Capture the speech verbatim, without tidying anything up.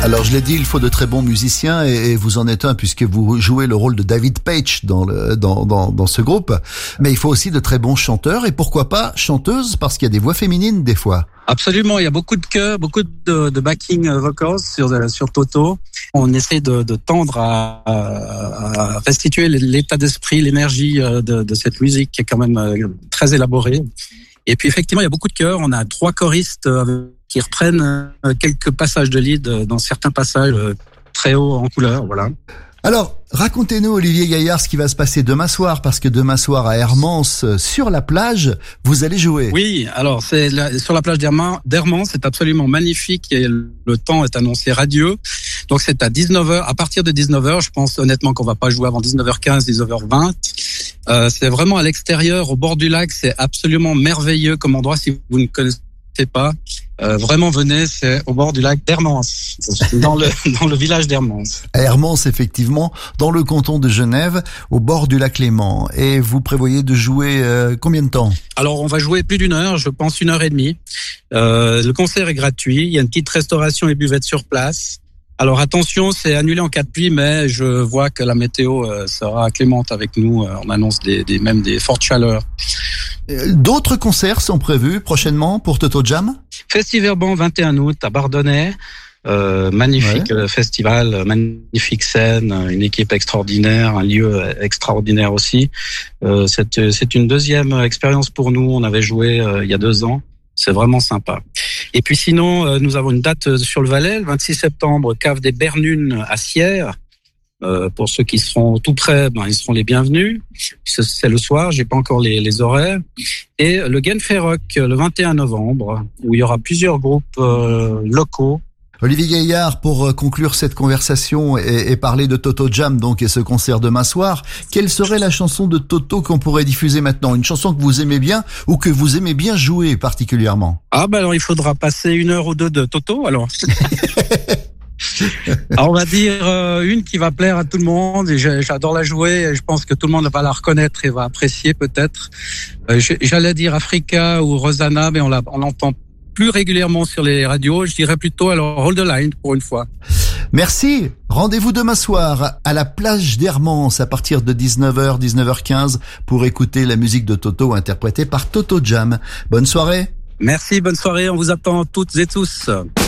Alors je l'ai dit, il faut de très bons musiciens et, et vous en êtes un puisque vous jouez le rôle de David Paich dans, le, dans, dans, dans ce groupe. Mais il faut aussi de très bons chanteurs et pourquoi pas chanteuses parce qu'il y a des voix féminines des fois. Absolument, il y a beaucoup de chœurs, beaucoup de, de backing vocals sur, sur Toto. On essaie de, de tendre à, à restituer l'état d'esprit, l'énergie de, de cette musique qui est quand même très élaborée. Et puis effectivement, il y a beaucoup de chœurs. On a trois choristes qui reprennent quelques passages de lead dans certains passages très hauts en couleur. Voilà. Alors, racontez-nous, Olivier Gaillard, ce qui va se passer demain soir, parce que demain soir à Hermance, sur la plage, vous allez jouer. Oui, alors c'est la, sur la plage d'Hermance, c'est absolument magnifique et le temps est annoncé radieux. Donc c'est à dix-neuf heures, à partir de dix-neuf heures, je pense honnêtement qu'on va pas jouer avant dix-neuf heures quinze, dix-neuf heures vingt. Euh, c'est vraiment à l'extérieur, au bord du lac, c'est absolument merveilleux comme endroit si vous ne connaissez pas. Euh, vraiment venez, c'est au bord du lac d'Hermance, dans le dans le village d'Hermance. À Hermance, effectivement, dans le canton de Genève, au bord du lac Léman. Et vous prévoyez de jouer euh, combien de temps? Alors, on va jouer plus d'une heure, je pense une heure et demie. Euh, le concert est gratuit, il y a une petite restauration et buvette sur place. Alors attention, c'est annulé en cas de pluie, mais je vois que la météo euh, sera clémente avec nous. Euh, on annonce des, des même des fortes chaleurs. D'autres concerts sont prévus prochainement pour Toto Jam? Festiverban vingt et un août à Bardonnay. Euh, magnifique ouais. festival, magnifique scène, une équipe extraordinaire, un lieu extraordinaire aussi. Euh, c'est, c'est une deuxième expérience pour nous. On avait joué euh, il y a deux ans. C'est vraiment sympa. Et puis sinon, euh, nous avons une date sur le Valais, le vingt-six septembre, Cave des Bernunes à Sierre. Euh, pour ceux qui seront tout près, ben, ils seront les bienvenus. C'est le soir, j'ai pas encore les, les horaires. Et le Genferrock, le vingt et un novembre, où il y aura plusieurs groupes euh, locaux. Olivier Gaillard, pour conclure cette conversation et, et parler de Toto Jam, donc, et ce concert demain soir, quelle serait la chanson de Toto qu'on pourrait diffuser maintenant? Une chanson que vous aimez bien ou que vous aimez bien jouer particulièrement? Ah, ben alors il faudra passer une heure ou deux de Toto, alors. Alors on va dire euh, une qui va plaire à tout le monde et j'adore la jouer et je pense que tout le monde va la reconnaître et va apprécier peut-être. Euh, j'allais dire Africa ou Rosanna, mais on, la, on l'entend plus régulièrement sur les radios. Je dirais plutôt alors Hold the Line pour une fois. Merci. Rendez-vous demain soir à la plage d'Hermance à partir de dix-neuf heures, dix-neuf heures quinze pour écouter la musique de Toto interprétée par Toto Jam. Bonne soirée. Merci, bonne soirée. On vous attend toutes et tous.